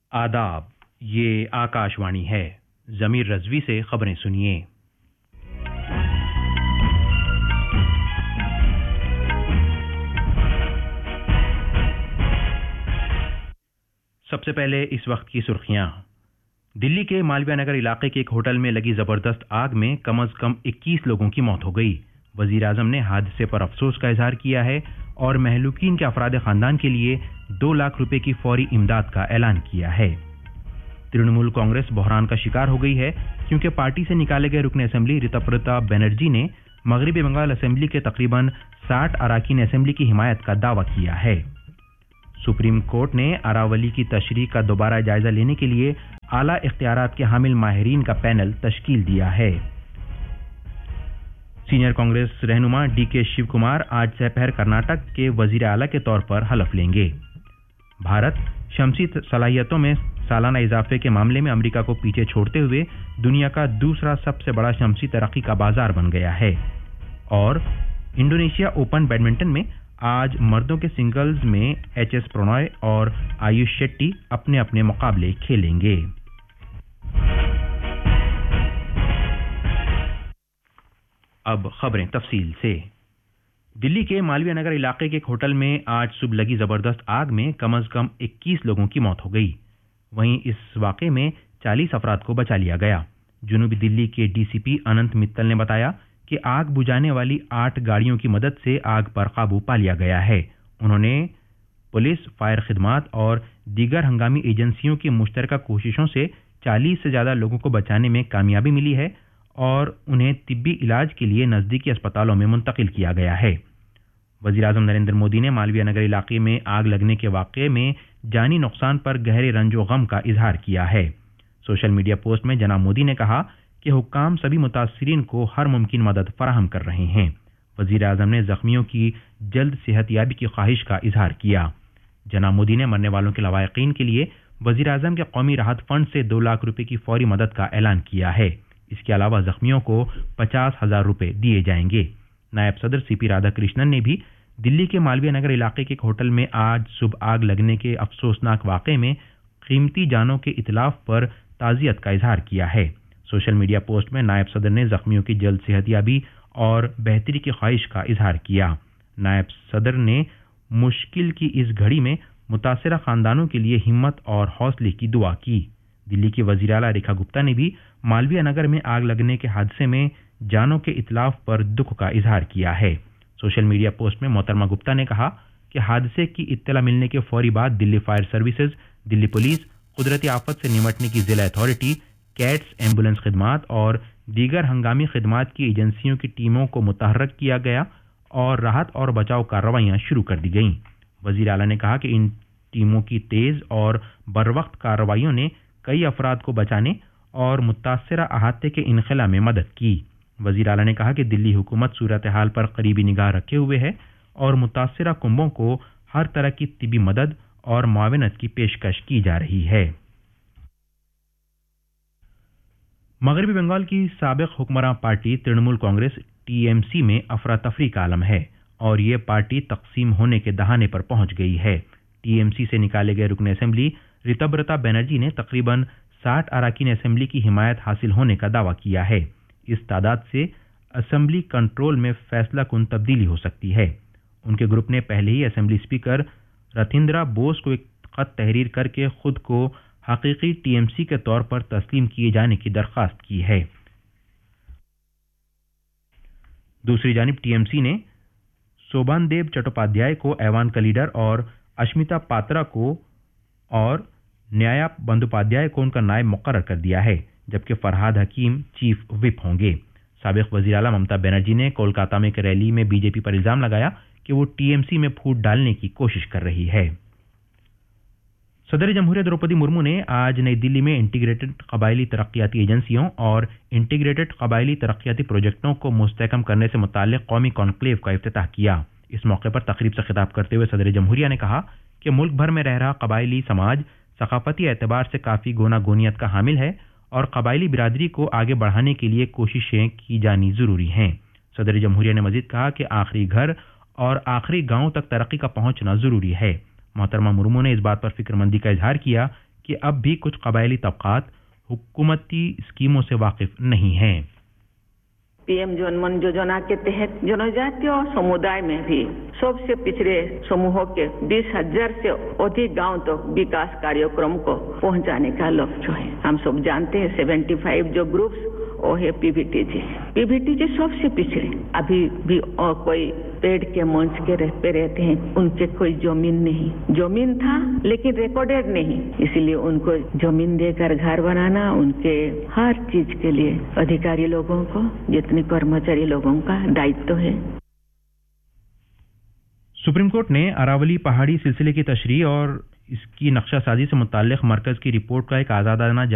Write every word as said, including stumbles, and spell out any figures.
आदाब, ये आकाशवाणी है। जमीर रजवी से खबरें सुनिए। सबसे पहले इस वक्त की सुर्खियां। दिल्ली के मालवीय नगर इलाके के एक होटल में लगी जबरदस्त आग में कम से कम इक्कीस लोगों की मौत हो गई। वजीर आजम ने हादसे पर अफसोस का इजहार किया है और महलूकीन के अफराद खानदान के लिए दो लाख रुपए की फौरी इमदाद का ऐलान किया है। तृणमूल कांग्रेस बहरान का शिकार हो गई है क्योंकि पार्टी से निकाले गए रुकन असेंबली ऋतुव्रता बनर्जी ने मगरबी बंगाल असेंबली के तकरीबन साठ अरकान असेंबली की हिमायत का दावा किया है। सुप्रीम कोर्ट ने अरावली की तशरीह का दोबारा जायजा लेने के लिए आला इख्तियारात के हामिल माहिरीन का पैनल तश्कील दिया है। सीनियर कांग्रेस रहनुमा डी के शिव कुमार आज दोपहर कर्नाटक के वजीर आला के तौर पर हलफ लेंगे। भारत शमसी सलाहियतों में सालाना इजाफे के मामले में अमेरिका को पीछे छोड़ते हुए दुनिया का दूसरा सबसे बड़ा शमसी तरक्की का बाजार बन गया है। और इंडोनेशिया ओपन बैडमिंटन में आज मर्दों के सिंगल्स में एच एस प्रणॉय और आयुष शेट्टी अपने अपने मुकाबले खेलेंगे। अब खबरें तफसील से। दिल्ली के मालवीय नगर इलाके के एक होटल में आज सुबह लगी जबरदस्त आग में कम से कम इक्कीस लोगों की मौत हो गई। वहीं इस वाक़े में चालीस अफराद को बचा लिया गया। जनूबी दिल्ली के डीसीपी अनंत मित्तल ने बताया कि आग बुझाने वाली आठ गाड़ियों की मदद से आग पर काबू पा लिया गया है। उन्होंने पुलिस, फायर खिदमात और दीगर हंगामी एजेंसियों की मुश्तरका कोशिशों से चालीस से ज़्यादा लोगों को बचाने में कामयाबी मिली है और उन्हें तिब्बी इलाज के लिए नज़दीकी अस्पतालों में मुंतकिल किया गया है। वज़ीर आज़म नरेंद्र मोदी ने मालवीय नगर इलाके में आग लगने के वाक़े में जानी नुकसान पर गहरे रंजो गम का इजहार किया है। सोशल मीडिया पोस्ट में जनाब मोदी ने कहा कि हुक्काम सभी मुतासिरीन को हर मुमकिन मदद फराहम कर रहे हैं। वज़ीर आज़म ने ज़ख्मियों की जल्द सेहतयाबी की ख्वाहिश का इजहार किया। जनाब मोदी ने मरने वालों के लवाहिकीन के लिए वज़ीर आज़म के कौमी राहत फंड से दो लाख रुपए की फौरी मदद का ऐलान किया है। इसके अलावा जख्मियों को पचास हजार रुपए दिए जाएंगे। नायब सदर सी पी राधाकृष्णन ने भी दिल्ली के मालवीय नगर इलाके के एक होटल में आज सुबह आग लगने के अफसोसनाक वाक़े में कीमती जानों के इतलाफ पर ताज़ियत का इजहार किया है। सोशल मीडिया पोस्ट में नायब सदर ने जख्मियों की जल्द सेहतयाबी और बेहतरी की ख्वाहिश का इजहार किया। नायब सदर ने मुश्किल की इस घड़ी में मुतासिरा खानदानों के लिए हिम्मत और हौसले की दुआ की। दिल्ली की वज़ीर आला रेखा गुप्ता ने भी मालवीय नगर में आग लगने के हादसे में जानों के इतलाफ पर दुख का इजहार किया है। सोशल मीडिया पोस्ट में मोहतरमा गुप्ता ने कहा कि हादसे की इत्तला मिलने के फौरी बाद Delhi fire services, Delhi police, कुदरती आफत से निमटने की जिला अथॉरिटी, कैट्स, एम्बुलेंस खिदमात और दीगर हंगामी खिदमात की एजेंसियों की टीमों को मुतहर्रक किया गया और राहत और बचाव कार्रवाइयां शुरू कर दी गईं। वज़ीर आला ने कहा कि इन टीमों की तेज और बरवक्त कार्रवाइयों ने कई अफराद को बचाने और मुतासिरा अहाते के इनखला में मदद की। वज़ीर आला ने कहा कि दिल्ली हुकूमत सूरत हाल पर करीबी निगाह रखे हुए है और मुतासिरा कुंबों को हर तरह की तिबी मदद और मुआवनत की पेशकश की जा रही है। मगरबी बंगाल की साबिक हुक्मरान पार्टी तृणमूल कांग्रेस टीएमसी में अफरा तफरी का आलम है और ये पार्टी तकसीम होने के दहाने पर पहुंच गई है। टीएमसी से निकाले गए रुकन असेंबली ऋतुव्रता बनर्जी ने तकरीबन साठ अरकान असेंबली की हिमायत हासिल होने का दावा किया है। इस तादाद से असेंबली कंट्रोल में फैसला कुन तब्दीली हो सकती है। उनके ग्रुप ने पहले ही असेंबली स्पीकर रथिंद्रा बोस को एक खत तहरीर करके खुद को हकीकी टीएमसी के तौर पर तस्लीम किए जाने की दरख्वास्त की है। दूसरी जानिब टीएमसी ने सोबानदेव चट्टोपाध्याय को ऐवान का लीडर और अश्मिता पात्रा को और न्याया बंदोपाध्याय को उनका नायब मुकर्रर कर दिया है, जबकि फरहाद हकीम चीफ विप होंगे। साबिक वज़ीर आला ममता बनर्जी ने कोलकाता में एक रैली में बीजेपी पर इल्जाम लगाया कि वो टीएमसी में फूट डालने की कोशिश कर रही है। सदर जमहूरियत द्रौपदी मुर्मू ने आज नई दिल्ली में इंटीग्रेटेड कबायली तरक्याती एजेंसियों और इंटीग्रेटेड कबायली तरक्याती प्रोजेक्टों को मुस्तहकम करने से मुताल्लिक कौमी कॉन्क्लेव का इफ्तिताह किया। इस मौके पर तकरीब से खिताब करते हुए सदर जमहूरिया ने कहा कि मुल्क भर में रह रहा कबायली समाज सकाफती एतबार से काफ़ी गोना गोनियत का हामिल है और कबायली बिरादरी को आगे बढ़ाने के लिए कोशिशें की जानी ज़रूरी हैं। सदर जमहूरिया ने मजीद कहा कि आखिरी घर और आखिरी गांव तक तरक्की का पहुंचना ज़रूरी है। मोहतरमा मुर्मू ने इस बात पर फिक्रमंदी का इजहार किया کہ اب بھی کچھ قبائلی طبقات حکومتی اسکیموں سے واقف نہیں ہیں۔ पी एम जनमन योजना के तहत जनजातीय समुदाय में भी सबसे पिछड़े समूहों के बीस हजार से अधिक गांव तक तो विकास कार्यक्रम को पहुंचाने का लक्ष्य है। हम सब जानते हैं पचहत्तर जो ग्रुप्स वो है पीवीटीजी। पीवीटीजी सबसे पिछड़े अभी भी और कोई पेड़ के मंच के पे रहते हैं, उनके कोई जमीन नहीं, जमीन था लेकिन रिकॉर्डेड नहीं, इसलिए उनको जमीन देकर घर बनाना उनके हर चीज के लिए अधिकारी लोगों को, जितने कर्मचारी लोगों का दायित्व है। सुप्रीम कोर्ट ने अरावली पहाड़ी सिलसिले की तशरीह और इसकी नक्शा साजी से मुताल्लिक मरकज की रिपोर्ट का एक आज़ादाना